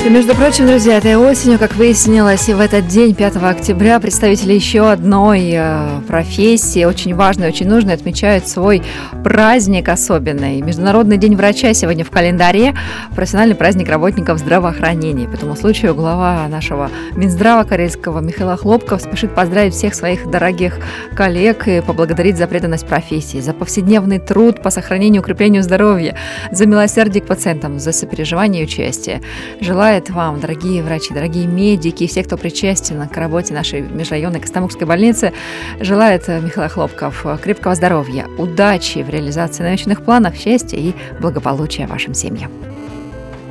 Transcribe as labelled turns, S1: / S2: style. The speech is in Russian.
S1: И, между прочим, друзья, этой осенью, как выяснилось, и в этот день, 5 октября, представители еще одной профессии, очень важной, очень нужной, отмечают свой праздник особенный. Международный день врача сегодня в календаре, профессиональный праздник работников здравоохранения. По этому случаю глава нашего Минздрава корейского Михаил Хлопков спешит поздравить всех своих дорогих коллег и поблагодарить за преданность профессии, за повседневный труд по сохранению и укреплению здоровья, за милосердие к пациентам, за сопереживание и участие. Желает вам, дорогие врачи, дорогие медики, все, кто причастен к работе нашей межрайонной Костомукской больницы, желает Михаил Хлопков крепкого здоровья, удачи в реализации намеченных планов, счастья и благополучия вашим семьям.